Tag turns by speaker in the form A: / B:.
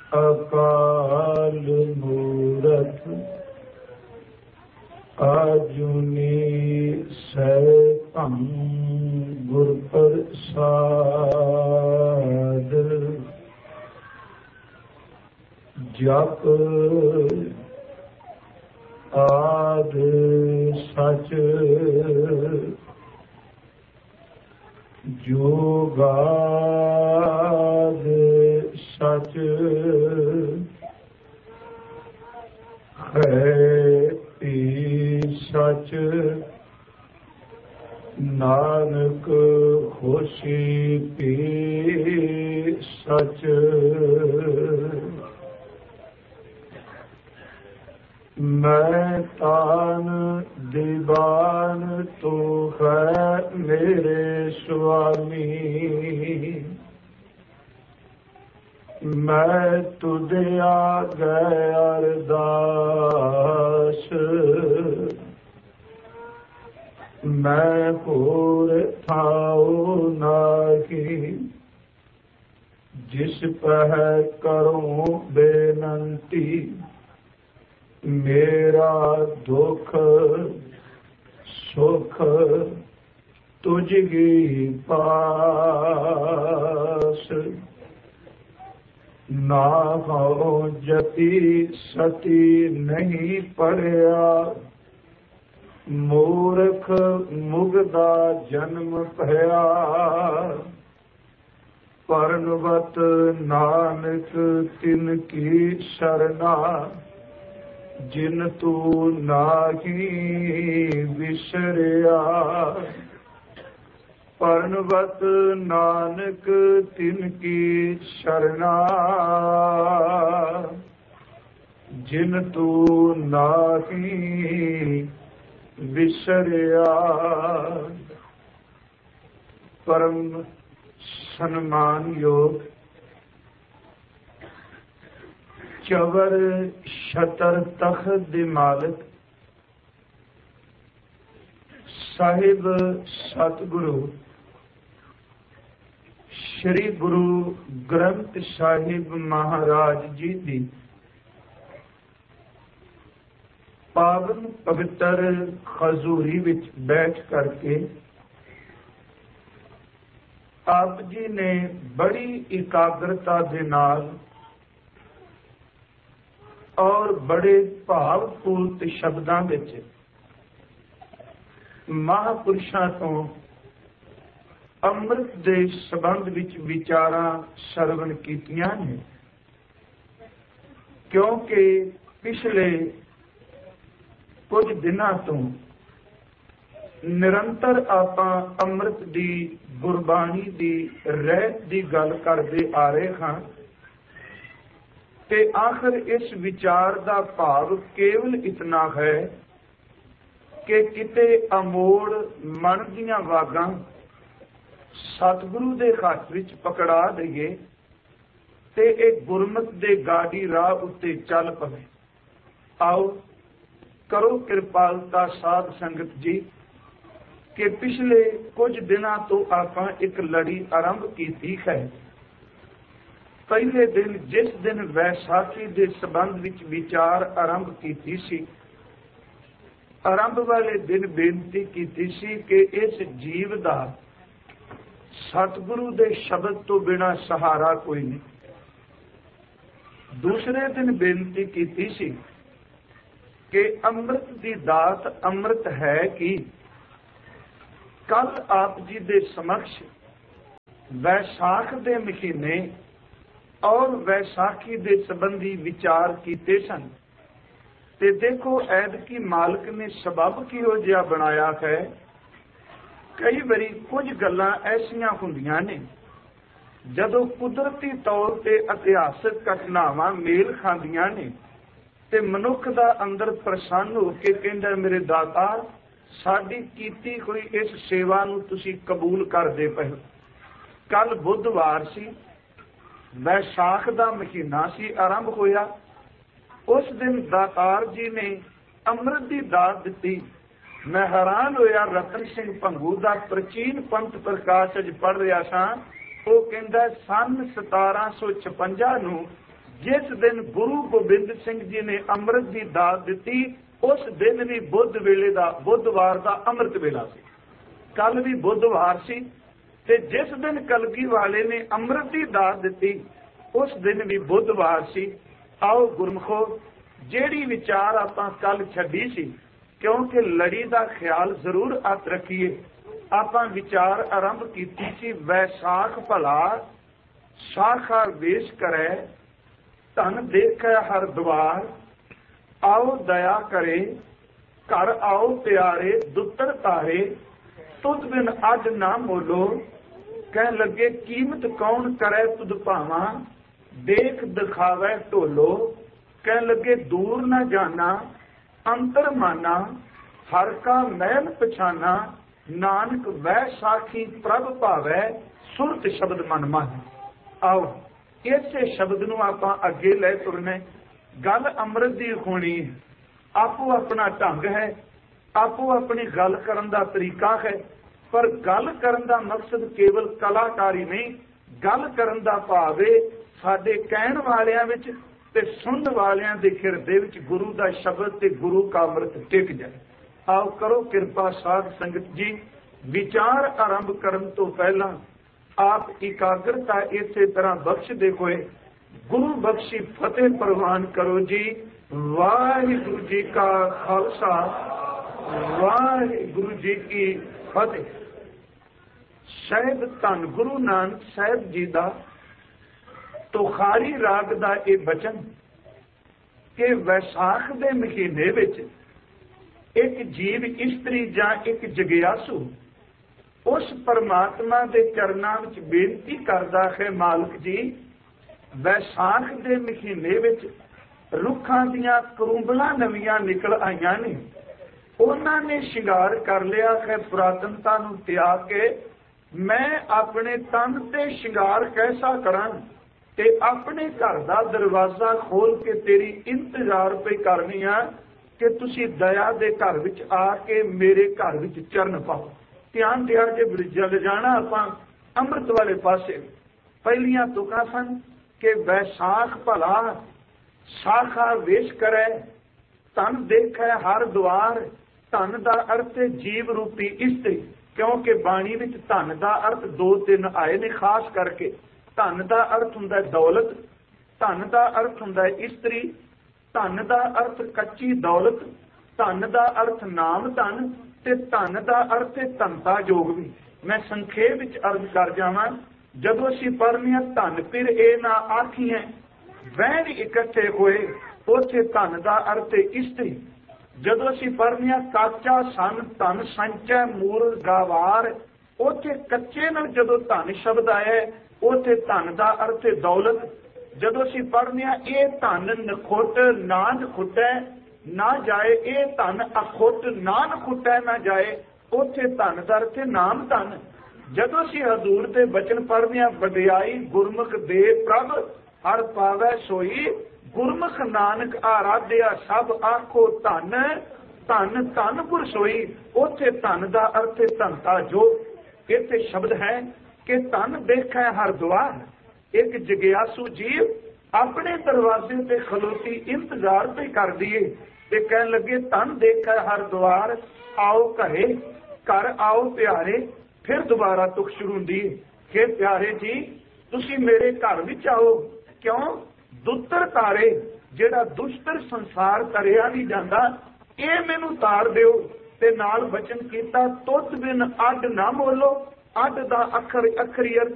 A: ਅਕਾਲ ਮੂਰਤ ਆਜੂਨੀ ਸੈਭੰ ਗੁਰ ਪ੍ਰਸਾਦ। ਜਪ ਆਦਿ ਸਚ ਜੁਗਾਦ ਸਚ ਹੈ ਭੀ ਸਚ ਨਾਨਕ ਹੋਸੀ ਭੀ ਸਚ। ਮੈਂ ਤਾਨ ਦੀਵਾਨ ਤੂੰ ਹੈ ਮੇਰੇ ਸੁਆਮੀ। ਮੈਂ ਤੁਧ ਆਗੇ ਅਰਦਾਸ। ਮੈਂ ਹੋਰ ਥਾਉ ਨਾਹੀ ਜਿਸ ਪਹਿ ਕਰੂੰ ਬੇਨੰਤੀ। ਮੇਰਾ ਦੁਖ ਸੁਖ ਤੁਝੀ ਪਾਸ। ਨਾ ਹੋ ਜਤੀ ਸਤੀ ਨਹੀਂ ਪੜਿਆ। ਮੂਰਖ ਮੁਗਦਾ ਜਨਮ ਭਇਆ। ਪਰਨਵਤ ਨਾਨਕ ਤਿਨ ਕੀ ਸਰਨਾ। ਜਿਨ ਤੂੰ ਨਾਹੀ ਵਿਸਰਿਆ। ਪਰਨਵਤ ਨਾਨਕ ਤਿਨ ਕੀ ਸਰਨਾ। ਜਿਨ ਤੂੰ ਨਾਹੀ ਵਿਸਰਿਆ। ਪਰਮ ਸਨਮਾਨਯੋਗ ਚਵਰ ਛਤਰ ਤਖਤ ਦੇ ਮਾਲਕ ਸਾਹਿਬ ਸਤਿਗੁਰੂ ਸ੍ਰੀ ਗੁਰੂ ਗ੍ਰੰਥ ਸਾਹਿਬ ਮਹਾਰਾਜ ਜੀ ਦੀ ਪਾਵਨ ਪਵਿੱਤਰ ਹਜ਼ੂਰੀ ਵਿੱਚ ਬੈਠ ਕਰਕੇ ਆਪ ਜੀ ਨੇ ਬੜੀ ਇਕਾਗਰਤਾ ਦੇ ਨਾਲ ਔਰ ਬੜੇ ਭਾਵਪੂਰਤ ਸ਼ਬਦਾਂ ਵਿੱਚ ਮਹਾਂਪੁਰਸ਼ਾਂ ਤੋਂ ਅੰਮ੍ਰਿਤ ਦੇ ਸੰਬੰਧ ਵਿੱਚ ਵਿਚਾਰਾਂ ਸਰਵਣ ਕੀਤੀਆਂ ਨੇ। ਕਿਉਂਕਿ ਪਿਛਲੇ ਕੁਝ ਦਿਨਾਂ ਤੋਂ ਨਿਰੰਤਰ ਆਪਾਂ ਅੰਮ੍ਰਿਤ ਦੀ ਗੁਰਬਾਣੀ ਦੀ ਰਹਿਤ ਦੀ ਗੱਲ ਕਰਦੇ ਆ ਰਹੇ ਹਾਂ ਤੇ ਆਖਰ ਇਸ ਵਿਚਾਰ ਦਾ ਭਾਵ ਕੇਵਲ ਇਤਨਾ ਹੈ ਕਿ ਕਿਤੇ ਅਮੋੜ ਮਨ ਦੀਆਂ ਵਾਗਾਂ ਸਤਿਗੁਰੂ ਦੇ ਹੱਥ ਵਿੱਚ ਪਕੜਾ ਦਈਏ ਤੇ ਇਹ ਗੁਰਮਤਿ ਦੇ ਗਾੜੀ ਰਾਹ ਉੱਤੇ ਚੱਲ ਪਵੇ। ਆਓ ਕਰੋ ਕਿਰਪਾਲਤਾ ਸਾਧ ਸੰਗਤ ਜੀ ਕਿ ਪਿਛਲੇ ਕੁਝ ਦਿਨਾਂ ਤੋਂ ਆਪਾਂ ਇੱਕ ਲੜੀ ਆਰੰਭ ਕੀਤੀ ਹੈ। ਪਹਿਲੇ ਦਿਨ ਜਿਸ ਦਿਨ ਵੈਸਾਖੀ ਦੇ ਸੰਬੰਧ ਵਿੱਚ ਵਿਚਾਰ ਆਰੰਭ ਕੀਤੀ ਸੀ, ਆਰੰਭ ਵਾਲੇ ਦਿਨ ਬੇਨਤੀ ਕੀਤੀ ਸੀ ਕਿ ਇਸ ਜੀਵ ਦਾ ਸਤਿਗੁਰੂ ਦੇ ਸ਼ਬਦ ਤੋਂ ਬਿਨਾਂ ਸਹਾਰਾ ਕੋਈ ਨਹੀਂ। ਦੂਸਰੇ ਦਿਨ ਬੇਨਤੀ ਕੀਤੀ ਸੀ ਕਿ ਅੰਮ੍ਰਿਤ ਦੀ ਦਾਤ ਅੰਮ੍ਰਿਤ ਹੈ ਕਿ ਕੱਲ ਆਪ ਜੀ ਦੇ ਸਮਕਸ਼ ਵੈਸਾਖ ਦੇ ਮਹੀਨੇ ਔਰ ਵੈਸਾਖੀ ਦੇ ਸੰਬੰਧੀ ਵਿਚਾਰ ਕੀਤੇ ਸਨ। ਤੇ ਦੇਖੋ ਐਤਕੀ ਮਾਲਕ ਨੇ ਸਬਬ ਕਿਹੋ ਜਿਹਾ ਬਣਾਇਆ ਹੈ। ਕਈ ਵਾਰੀ ਕੁਝ ਗੱਲਾਂ ਐਸੀਆਂ ਹੁੰਦੀਆਂ ਨੇ ਜਦੋਂ ਕੁਦਰਤੀ ਤੌਰ ਤੇ ਇਤਿਹਾਸਕ ਘਟਨਾਵਾਂ ਮੇਲ ਖਾਂਦੀਆਂ ਨੇ ਤੇ ਮਨੁੱਖ ਦਾ ਅੰਦਰ ਪ੍ਰਸੰਨ ਹੋ ਕੇ ਕਹਿੰਦਾ ਮੇਰੇ ਦਾਤਾਰ ਸਾਡੀ ਕੀਤੀ ਹੋਈ ਇਸ ਸੇਵਾ ਨੂੰ ਤੁਸੀਂ ਕਬੂਲ ਕਰਦੇ ਪਏ। ਕੱਲ ਬੁੱਧਵਾਰ ਸੀ, ਵੈਸਾਖ ਦਾ ਮਹੀਨਾ ਸੀ, ਆਰੰਭ ਹੋਇਆ। ਉਸ ਦਿਨ ਦਾਤਾਰ ਜੀ ਨੇ ਅੰਮ੍ਰਿਤ ਦੀ ਦਾਤ ਦਿੱਤੀ। ਮੈਂ ਹੈਰਾਨ ਹੋਇਆ, ਰਤਨ ਸਿੰਘ ਭੰਗੂ ਦਾ ਪ੍ਰਾਚੀਨ ਪੰਥ ਪ੍ਰਕਾਸ਼ ਅੱਜ ਪੜ੍ਹ ਰਿਹਾ ਸਾਂ। ਉਹ ਕਹਿੰਦਾ ਸਨ 1756 ਨੂੰ जिस दिन गुरु गोबिंद सिंह जी ने अमृत की दात दी, उस दिन भी बुध वेले का बुधवार का अमृत वेला सी। कल भी बुधवार सी ते जिस दिन कलगी वाले ने अमृत की दात दी उस दिन भी बुधवार सी। आओ गुरमुखो, जेड़ी विचार आपां कल छड्डी सी, क्योंकि लड़ी का ख्याल जरूर अत रखिए। आपां विचार आरंभ कीती सी, वैसाख भला शाखा वेश करे, धन देखे हर द्वार, आओ दया करे, घर आओ प्यारे, दुत्तर तारे, तुद बिन अज ना मोलो, कह लगे कीमत कौन करे तुद भावा, देख दिखावे ढोलो, कह लगे दूर न जाना, अंतर माना, हर का महल पछाना, नानक वह साखी प्रभ भावै, सुरत शब्द मन मन। आओ इसे शब्द नूं आपां अगे ले तुरना। गल अमृत दी होनी है, आपो अपना ढंग है, आपो अपनी गल करन दा तरीका है, पर गल करन दा मकसद केवल कलाकारी नहीं, गल करन दा भाव है साडे कहण वालियां विच ते सुनन वालियां दे हिरदे विच गुरु दा शब्द ते गुरु का अमृत टिक जाए। आओ करो किरपा साध संगत जी, विचार आरंभ करन तो पहला आप एकाग्रता इसे तरह बख्शदे होए गुरु बख्शी फतेह प्रवान करो जी। वाहिगुरु जी का खालसा, वाहिगुरु जी की फतेह। शायद धन गुरु नानक साहिब जी का तुखारी राग का यह बचन कि वैसाख के महीने विच एक जीव इस्त्री जां एक जगियासू उस परमात्मा के चरनां विच बेनती करदा है, मालिक जी वैसाख के महीने विच रुखां दीयां करूंबलां नवीआं निकल आईयां ने, उन्हां ने शिंगार कर लिया है पुरातनता नूं त्याग के। मैं अपने तन ते शिंगार कैसा करां ते अपने घर दा दरवाजा खोल के तेरी इंतजार पे करनी आ कि तुसी दया दे घर विच आके मेरे घर विच चरण पाओ। ध्यान दिया जे जल जाना आपां अमृत वाले पासे। पहलियां तुकां सन कि वैसाख भला शाखा वेश करे, धन देखे हर द्वार। धन का अर्थ जीव रूपी इस्त्री, क्योंकि बाणी विच धन का अर्थ दो तीन आए ने खास करके। धन का अर्थ हुंदा दौलत, धन का अर्थ हुंदा इस्त्री, धन का अर्थ कच्ची दौलत, धन का अर्थ नाम धन ते धन का अर्थ धनता योग भी। मैं संखेप विच अर्ज कर जावां, जदों असीं पढ़ने आ धन फिर ए ना आखिए वैन इकट्ठे होए, उथे धन का अर्थ इस्त्री। जदों असीं पढ़ने आ काचा सन धन संचय मूल गावार, उथे कच्चे नाल जदों धन शब्द आया उथे धन का अर्थ दौलत। जदों असीं पढ़ने आ ये धन नखुट ना नखुटै ना जाए, ये धन अखुट ना नखुटै ना जाए, उथे धन का अर्थ नाम धन। जदों असीं हजूर दे बचन पढ़ने आ वडियाई गुरमुख दे प्रभ हर पावै सोई, गुरमुख नानक आराध्या सब आखो धन, धन धन पुर सोई, उथे धन का अर्थ धनता जो। इत्थे शब्द है कि धन देखे हर द्वार। एक जगियासू जीव अपने दरवाजे पे खलोती इंतजार पे कर दिए ते कह लगे धन देखे हर द्वार, आओ घरे, घर आओ प्यारे। फिर दोबारा तुक शुरू हुंदी कि प्यारे जी तुसी मेरे घर विच आओ। क्यों? दुत्तर तारे, जेड़ा दुष्टर संसार तरिया नहीं जाता, ये मैनू तार दिओ। ते नाल वचन कीता तुद बिन अड ना मोलो। अड दा अखरी अर्थ